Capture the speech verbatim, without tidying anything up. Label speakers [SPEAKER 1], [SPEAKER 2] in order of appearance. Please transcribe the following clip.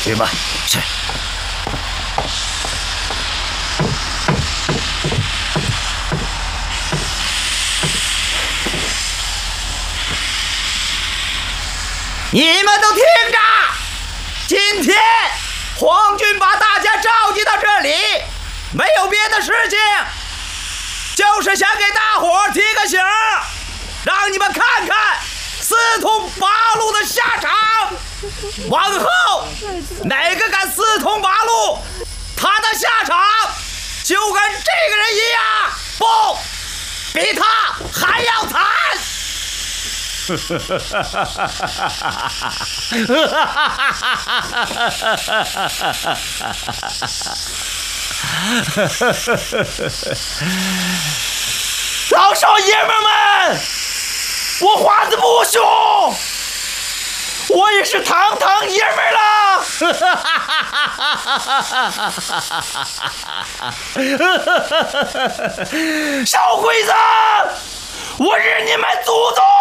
[SPEAKER 1] 去吧。是。你们都听着，今天皇军把大家召集到这里，没有别的事情，就是想给大伙提个醒，让你们看看四通八路的下场。往后哪个敢四通八路，他的下场就跟这个人一样，不，比他还要惨。老少爷们们，我花子不凶，我也是堂堂爷们儿了。小鬼子，我日你们祖宗！